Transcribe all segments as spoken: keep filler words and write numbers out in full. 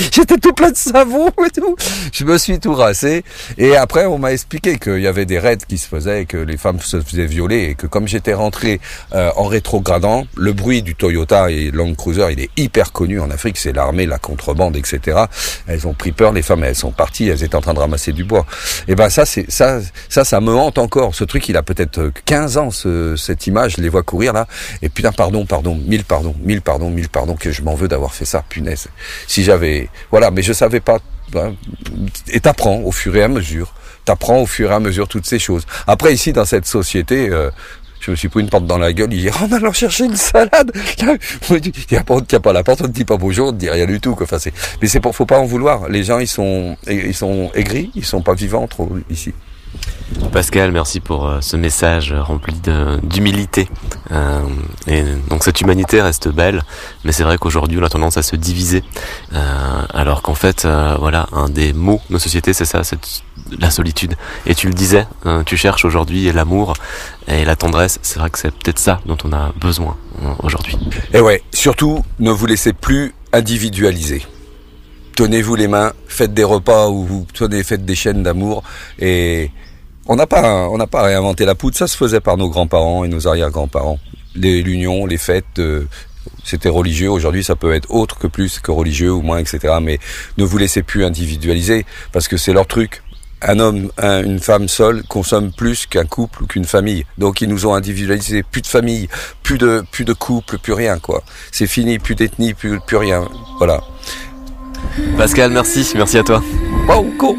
j'étais tout plein de savon et tout. Je me suis tout rassé. Et après, on m'a expliqué qu'il y avait des raids qui se faisaient, que les femmes se faisaient violer et que comme j'étais rentré euh, en rétrogradant, le bruit du Toyota et Land Cruiser, il est hyper connu en Afrique, c'est l'armée, la contrebande, et cetera. Elles ont pris peur, les femmes, elles sont parties, elles étaient en train de ramasser du bois. Et ben ça, c'est ça, ça, ça me hante encore. Ce truc, il a peut-être quinze ans, ce, cette image, je les vois courir là. Et putain, pardon, pardon, mille pardons, mille pardons, mille pardons, que je m'en veux d'avoir fait ça, punaise. Si j'avais, voilà, mais je savais pas. Ben, et t'apprends au fur et à mesure. T'apprends au fur et à mesure toutes ces choses. Après, ici, dans cette société, euh, je me suis pris une porte dans la gueule. Il dit, oh, on allant chercher une salade. Il y a pas, on ne tient pas la porte, on ne dit pas bonjour, on ne dit rien du tout. Quoi. Enfin, c'est, mais c'est pour, faut pas en vouloir. Les gens, ils sont, ils sont aigris, ils sont pas vivants trop ici. Pascal, merci pour euh, ce message rempli de, d'humilité. Euh, et donc cette humanité reste belle, mais c'est vrai qu'aujourd'hui on a tendance à se diviser, euh, alors qu'en fait, euh, voilà, un des mots de nos sociétés, c'est ça, c'est la solitude. Et tu le disais, euh, tu cherches aujourd'hui l'amour et la tendresse. C'est vrai que c'est peut-être ça dont on a besoin euh, aujourd'hui. Et ouais, surtout, ne vous laissez plus individualiser. Tenez-vous les mains, faites des repas où vous tenez, faites des chaînes d'amour et on n'a pas, on n'a pas réinventé la poudre. Ça se faisait par nos grands-parents et nos arrière-grands-parents. Les, l'union, les fêtes, euh, c'était religieux. Aujourd'hui, ça peut être autre que plus que religieux ou moins, et cetera. Mais ne vous laissez plus individualiser parce que c'est leur truc. Un homme, un, une femme seule consomme plus qu'un couple ou qu'une famille. Donc ils nous ont individualisé. Plus de famille, plus de, plus de couple, plus rien quoi. C'est fini, plus d'ethnie, plus, plus rien. Voilà. Pascal, merci, merci à toi. Wow, cool.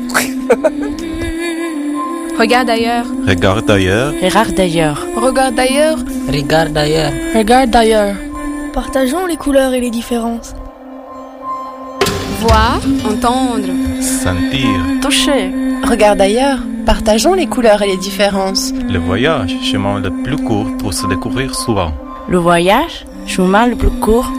Regarde ailleurs. Regarde ailleurs. Regarde ailleurs. Regarde ailleurs. Regarde ailleurs. Regarde ailleurs. Partageons les couleurs et les différences. Voir, entendre. Sentir. Toucher. Regarde ailleurs. Partageons les couleurs et les différences. Le voyage, chemin le plus court pour se découvrir souvent. Le voyage, chemin le plus court